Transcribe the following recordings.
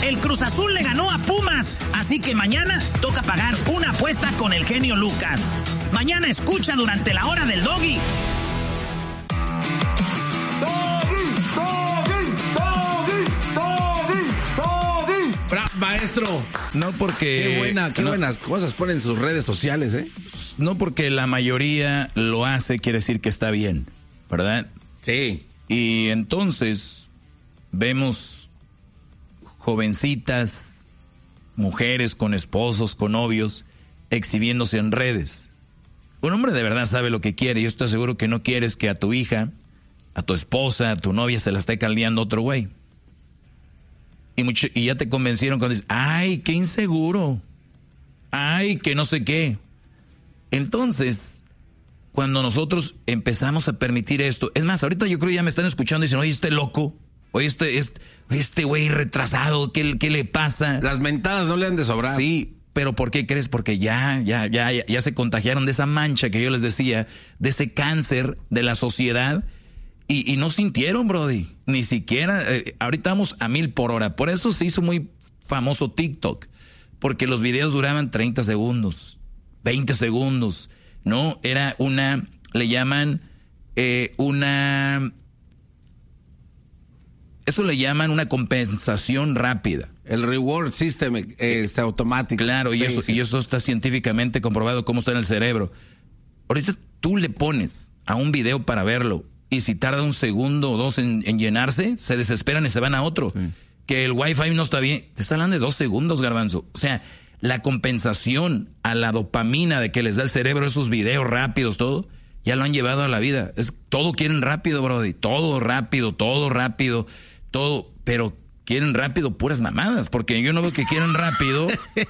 El Cruz Azul le ganó a Pumas, así que mañana toca pagar una apuesta con el genio Lucas. Mañana escucha durante la hora del Doggy. Maestro, no porque... Qué buenas cosas ponen en sus redes sociales, ¿eh? No porque la mayoría lo hace quiere decir que está bien, ¿verdad? Sí. Y entonces vemos jovencitas, mujeres con esposos, con novios, exhibiéndose en redes. Un hombre de verdad sabe lo que quiere. Yo estoy seguro que no quieres que a tu hija, a tu esposa, a tu novia se la esté caldeando otro güey. Y ya te convencieron cuando dices, ay, qué inseguro, ay, que no sé qué. Entonces, cuando nosotros empezamos a permitir esto, es más, ahorita yo creo que ya me están escuchando y dicen, oye, este loco, oye, este güey retrasado, ¿qué le pasa? Las mentadas no le han de sobrar. Sí, pero ¿por qué crees? Porque ya se contagiaron de esa mancha que yo les decía, de ese cáncer de la sociedad. Y no sintieron, brody, ni siquiera, ahorita vamos a 1000 por hora. Por eso se hizo muy famoso TikTok, porque los videos duraban 30 segundos, 20 segundos, ¿no? Era le llaman eso le llaman una compensación rápida. El reward system automático. Claro, sí, y eso está científicamente comprobado cómo está en el cerebro. Ahorita tú le pones a un video para verlo, y si tarda un segundo o dos en llenarse, se desesperan y se van a otro. Sí. Que el Wi-Fi no está bien. Te está hablando de 2 segundos, Garbanzo. O sea, la compensación a la dopamina de que les da el cerebro esos videos rápidos, todo, ya lo han llevado a la vida. Todo quieren rápido, brody. Todo rápido. Pero quieren rápido puras mamadas. Porque yo no veo que quieren rápido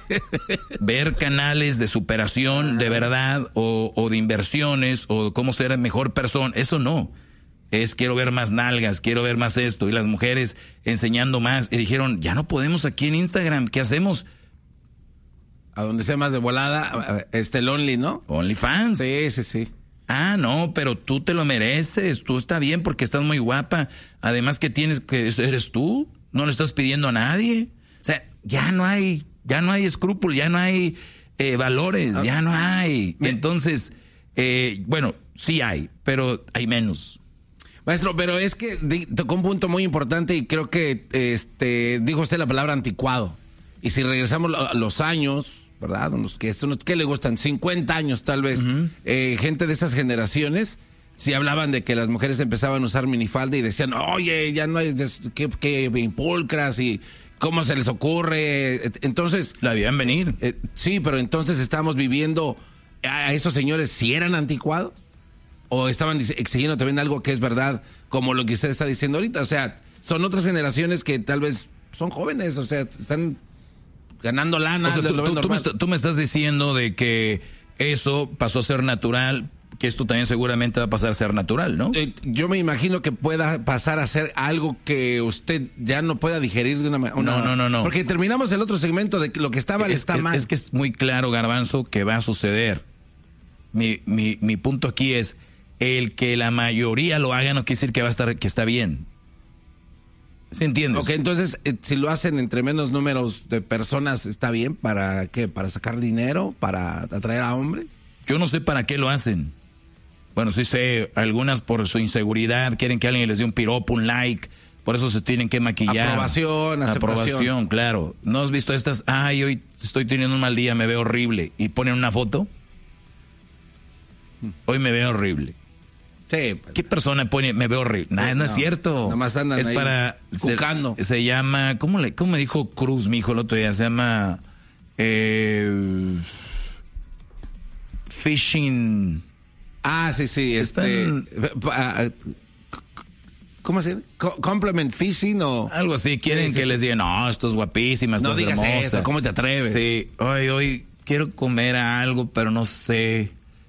ver canales de superación de verdad o de inversiones o cómo ser mejor persona. Eso no. Quiero ver más nalgas, quiero ver más esto. Y las mujeres enseñando más. Y dijeron, ya no podemos aquí en Instagram. ¿Qué hacemos? A donde sea más de volada, el Only, ¿no? OnlyFans. Sí. Ah, no, pero tú te lo mereces. Tú está bien porque estás muy guapa. Además que eres tú. No le estás pidiendo a nadie. O sea, ya no hay escrúpulos, ya no hay valores, ya no hay. Entonces, bueno, sí hay, pero hay menos. Maestro, pero es que tocó un punto muy importante y creo que dijo usted la palabra anticuado. Y si regresamos a los años, ¿verdad? ¿Qué le gustan? 50 años tal vez. Uh-huh. Gente de esas generaciones, si hablaban de que las mujeres empezaban a usar minifalda y decían, oye, ya no hay que impulcras y cómo se les ocurre. Entonces... La veían venir. Sí, pero entonces estamos viviendo a esos señores si eran anticuados. ¿O estaban exigiendo también algo que es verdad, como lo que usted está diciendo ahorita? O sea, son otras generaciones que tal vez son jóvenes, o sea, están ganando lana. O sea, tú me estás diciendo de que eso pasó a ser natural, que esto también seguramente va a pasar a ser natural, ¿no? Yo me imagino que pueda pasar a ser algo que usted ya no pueda digerir de una manera. No. Porque terminamos el otro segmento de que lo que estaba está mal. Es que es muy claro, Garbanzo, que va a suceder. Mi punto aquí es... El que la mayoría lo haga no quiere decir que está bien. ¿Sí entiendes? Ok, entonces, si lo hacen entre menos números de personas, ¿está bien? ¿Para qué? ¿Para sacar dinero? ¿Para atraer a hombres? Yo no sé para qué lo hacen. Bueno, sí sé, algunas por su inseguridad quieren que alguien les dé un piropo, un like, por eso se tienen que maquillar. Aprobación, claro. ¿No has visto estas? Ay, hoy estoy teniendo un mal día, me veo horrible. Y ponen una foto. Hoy me veo horrible. Sí. ¿Qué persona pone me veo horrible? No es cierto. Nada más andan es ahí para cucando. Se llama, ¿cómo me dijo Cruz, mi hijo el otro día? Se llama phishing. Ah, sí. ¿Cómo se llama? Compliment phishing o algo así. Quieren que les digan, no, esto es guapísima, no estás digas hermosa. eso, ¿cómo te atreves? Sí, hoy quiero comer algo, pero no sé.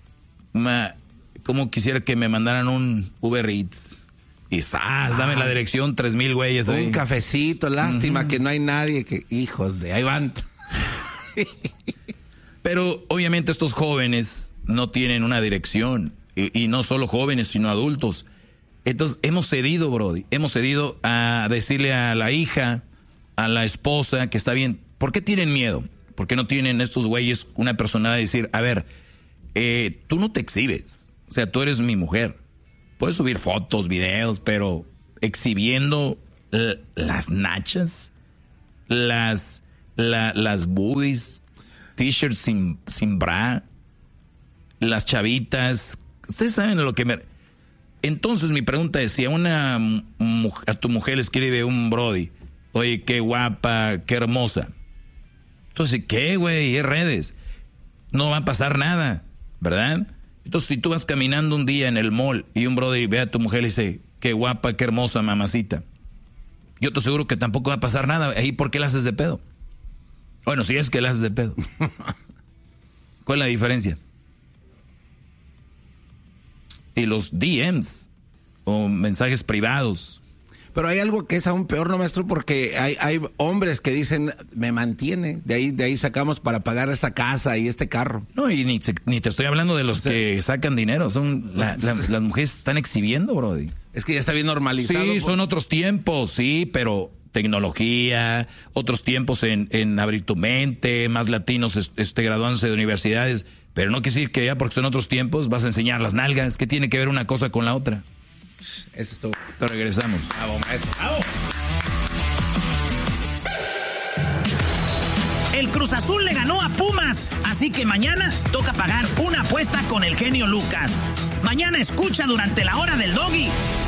Como quisiera que me mandaran un Uber Eats. Y dame la dirección, 3,000 güeyes. Un cafecito, lástima que no hay nadie que... Hijos de... Ahí van. Pero obviamente estos jóvenes no tienen una dirección. Y no solo jóvenes, sino adultos. Entonces hemos cedido, Brody. Hemos cedido a decirle a la hija, a la esposa, que está bien. ¿Por qué tienen miedo? ¿Por qué no tienen estos güeyes una personalidad de decir, a ver, tú no te exhibes, o sea, tú eres mi mujer, puedes subir fotos, videos, pero exhibiendo las nachas, las boobies, t-shirts sin bra, las chavitas, ustedes saben lo que me... Entonces mi pregunta es, si a tu mujer le escribe un brody, oye, qué guapa, qué hermosa, entonces, ¿qué, güey? Es redes, no va a pasar nada, ¿verdad? Entonces, si tú vas caminando un día en el mall y un brody ve a tu mujer y dice, qué guapa, qué hermosa, mamacita, yo te aseguro que tampoco va a pasar nada. Ahí, ¿por qué la haces de pedo? Bueno, si es que la haces de pedo. ¿Cuál es la diferencia? Y los DMs o mensajes privados. Pero hay algo que es aún peor, ¿no, maestro? Porque hay hombres que dicen, me mantiene, de ahí sacamos para pagar esta casa y este carro. No, y ni te estoy hablando de los que sacan dinero, son las mujeres están exhibiendo, brody. Es que ya está bien normalizado. Sí, son otros tiempos, sí, pero tecnología, otros tiempos en abrir tu mente, más latinos graduándose de universidades, pero no quiere decir que ya porque son otros tiempos vas a enseñar las nalgas. ¿Qué tiene que ver una cosa con la otra? Eso es todo. Te regresamos. Bravo, maestro. Bravo. El Cruz Azul le ganó a Pumas, así que mañana toca pagar una apuesta con el genio Lucas. Mañana escucha durante la hora del Doggy.